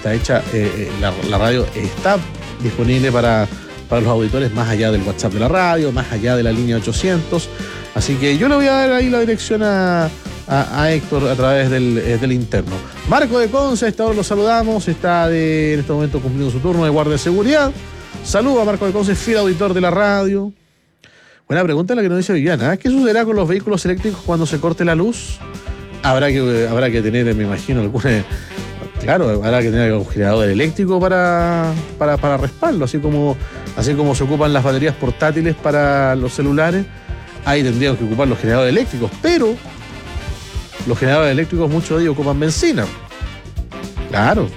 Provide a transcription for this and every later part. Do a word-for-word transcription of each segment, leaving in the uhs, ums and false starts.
está hecha, eh, la, la radio está disponible para, para los auditores más allá del WhatsApp de la radio, más allá de la línea ochocientos. Así que yo le voy a dar ahí la dirección a, a, a Héctor a través del, eh, del interno. Marco de Conce, a esta hora lo saludamos, está de, en este momento cumpliendo su turno de guardia de seguridad. Saludos a Marco de Conce, fiel auditor de la radio. Buena pregunta la que nos dice Viviana, ¿eh? ¿Qué sucederá con los vehículos eléctricos cuando se corte la luz? Habrá que, habrá que tener, me imagino, alguna... Claro, habrá que tener un generador eléctrico para, para, para respaldo, así como, así como se ocupan las baterías portátiles para los celulares, ahí tendríamos que ocupar los generadores eléctricos, pero los generadores eléctricos, muchos de ellos ocupan benzina. Claro.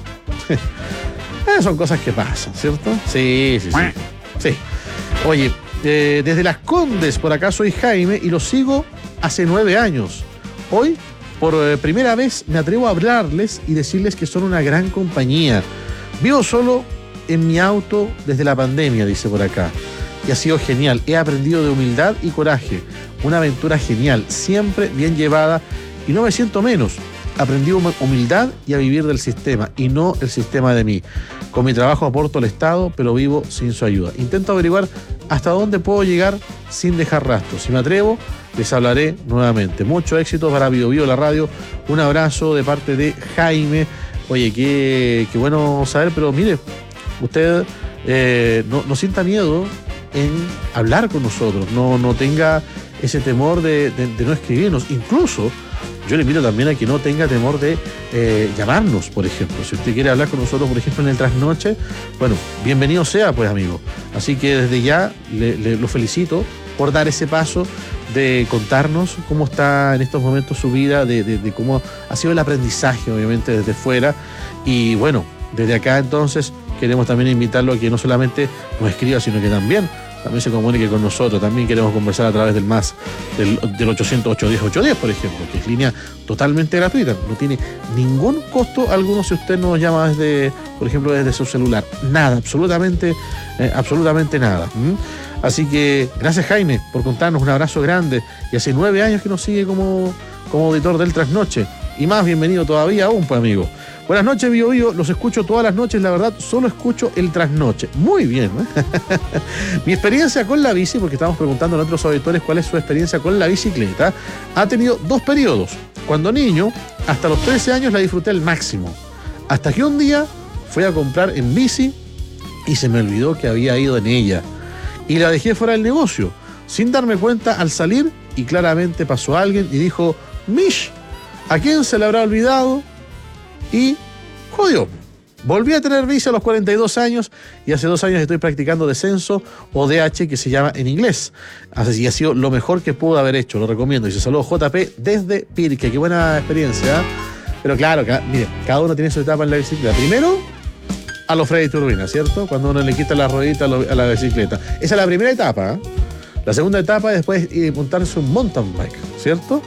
eh, son cosas que pasan, ¿cierto? Sí, sí, sí. Sí. Oye, eh, desde Las Condes, por acá soy Jaime y lo sigo hace nueve años. Hoy, por eh, primera vez, me atrevo a hablarles y decirles que son una gran compañía. Vivo solo en mi auto desde la pandemia, dice por acá. Y ha sido genial. He aprendido de humildad y coraje. Una aventura genial, siempre bien llevada y no me siento menos. Aprendí humildad y a vivir del sistema y no el sistema de mí. Con mi trabajo aporto al Estado, pero vivo sin su ayuda. Intento averiguar hasta dónde puedo llegar sin dejar rastros. Si me atrevo, les hablaré nuevamente. Mucho éxito para Bio Bio, la radio. Un abrazo de parte de Jaime. Oye, qué, qué bueno saber, pero mire, usted eh, no, no sienta miedo en hablar con nosotros. No, no tenga ese temor de, de, de no escribirnos. Incluso, yo le invito también a que no tenga temor de eh, llamarnos, por ejemplo. Si usted quiere hablar con nosotros, por ejemplo, en el trasnoche, bueno, bienvenido sea, pues, amigo. Así que desde ya le, le, lo felicito por dar ese paso de contarnos cómo está en estos momentos su vida, de, de, de cómo ha sido el aprendizaje, obviamente, desde fuera. Y bueno, desde acá entonces queremos también invitarlo a que no solamente nos escriba, sino que también también se comunique con nosotros. También queremos conversar a través del más del, del ochocientos, ochocientos diez, ochocientos diez, por ejemplo, que es línea totalmente gratuita, no tiene ningún costo alguno si usted nos llama desde, por ejemplo, desde su celular. Nada, absolutamente, eh, absolutamente nada. ¿Mm? Así que gracias, Jaime, por contarnos. Un abrazo grande. Y hace nueve años que nos sigue como, como auditor del Trasnoche. Y más, bienvenido todavía aún, pues, amigo. Buenas noches, Bio Bio. Los escucho todas las noches, la verdad, solo escucho el Trasnoche. Muy bien, ¿eh? Mi experiencia con la bici, porque estamos preguntando a nuestros auditores cuál es su experiencia con la bicicleta, ha tenido dos periodos. Cuando niño, hasta los trece años la disfruté al máximo. Hasta que un día fui a comprar en bici y se me olvidó que había ido en ella. Y la dejé fuera del negocio, sin darme cuenta al salir, y claramente pasó alguien y dijo, Mish, ¿a quién se le habrá olvidado? Y jodió. Volví a tener bici a los cuarenta y dos años y hace dos años estoy practicando descenso o D H, que se llama en inglés. Así ha sido lo mejor que pude haber hecho, lo recomiendo. Y se saludo J P desde Pirque. Qué buena experiencia, ¿eh? Pero claro, cada, mire, cada uno tiene su etapa en la bicicleta. Primero, a los Freddy Turbina, ¿cierto? Cuando uno le quita la ruedita a la bicicleta. Esa es la primera etapa, ¿eh? La segunda etapa es después eh, montarse un mountain bike, ¿cierto?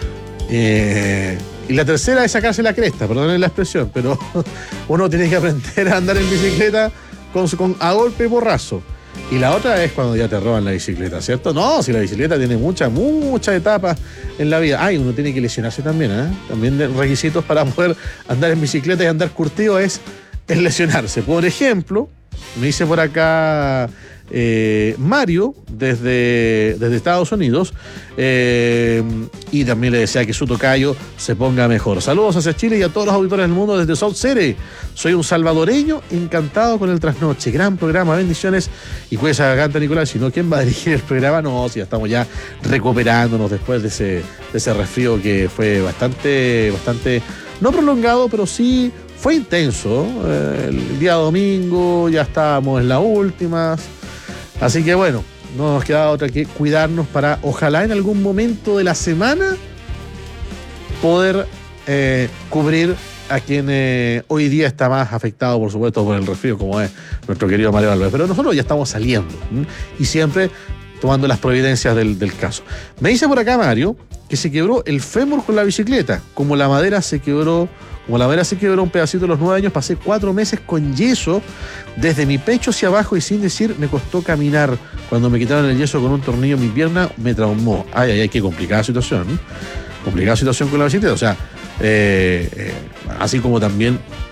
Eh... Y la tercera es sacarse la cresta, perdonen la expresión, pero uno tiene que aprender a andar en bicicleta con, con, a golpe y porrazo. Y la otra es cuando ya te roban la bicicleta, ¿cierto? No, si la bicicleta tiene muchas, muchas etapas en la vida. Ay, uno tiene que lesionarse también, ¿eh? También de requisitos para poder andar en bicicleta y andar curtido es, es lesionarse. Por ejemplo, me dice por acá eh, Mario desde, desde Estados Unidos, eh, y también le desea que su tocayo se ponga mejor. Saludos hacia Chile y a todos los auditores del mundo desde South City. Soy un salvadoreño encantado con el Trasnoche. Gran programa, bendiciones. Y cuídese a Ganta Nicolás, si no, ¿quién va a dirigir el programa? No, si ya estamos ya recuperándonos después de ese, de ese resfrío que fue bastante, bastante, no prolongado, pero sí fue intenso. Eh, el día domingo ya estábamos en las últimas. Así que bueno, no nos queda otra que cuidarnos para, ojalá en algún momento de la semana, poder eh, cubrir a quien eh, hoy día está más afectado, por supuesto, por el resfrío, como es nuestro querido Mario Álvarez. Pero nosotros ya estamos saliendo, ¿m? Y siempre tomando las providencias del, del caso. Me dice por acá Mario que se quebró el fémur con la bicicleta. Como la madera se quebró, como la madera se quebró un pedacito a los nueve años, pasé cuatro meses con yeso desde mi pecho hacia abajo y sin decir me costó caminar. Cuando me quitaron el yeso con un tornillo en mi pierna, me traumó. Ay, ay, ay, qué complicada situación, ¿eh? Complicada situación con la bicicleta. O sea, eh, eh, así como también